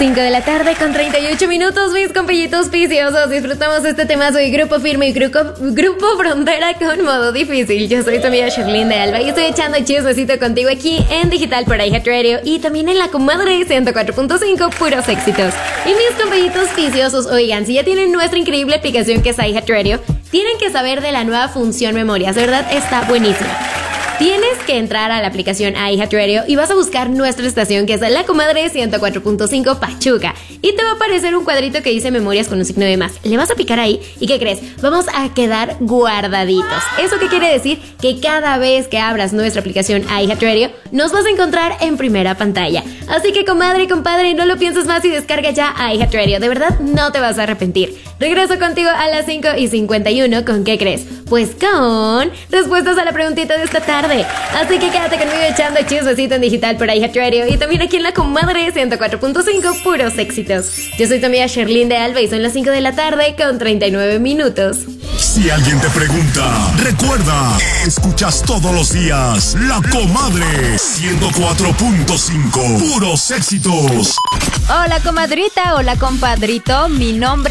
5 de la tarde con 38 minutos, mis compañitos viciosos. Disfrutamos este temazo de Grupo Firme y Grupo Frontera con Modo Difícil. Yo soy tu amiga Sherlyn de Alba y estoy echando chismecito contigo aquí en Digital por iHeartRadio y también en la comadre 104.5, puros éxitos. Y mis compañitos viciosos, oigan, si ya tienen nuestra increíble aplicación que es iHeartRadio, tienen que saber de la nueva función memorias. De verdad, está buenísima. Tienes que entrar a la aplicación iHeartRadio y vas a buscar nuestra estación que es la comadre 104.5 Pachuca y te va a aparecer un cuadrito que dice memorias con un signo de más. Le vas a picar ahí y ¿qué crees? Vamos a quedar guardaditos. ¿Eso qué quiere decir? Que cada vez que abras nuestra aplicación iHeartRadio nos vas a encontrar en primera pantalla. Así que comadre y compadre, no lo pienses más y descarga ya iHeartRadio. De verdad no te vas a arrepentir. Regreso contigo a las 5:51 ¿con qué crees? Pues con respuestas a la preguntita de esta tarde. Así que quédate conmigo echando chismecito en Digital por iHeartRadio y también aquí en la comadre 104.5, puros éxitos. Yo soy tu amiga Sherlyn de Alba y son las 5 de la tarde con 39 minutos. Si alguien te pregunta, recuerda, escuchas todos los días La Comadre 104.5, puros éxitos. Hola comadrita, hola compadrito, mi nombre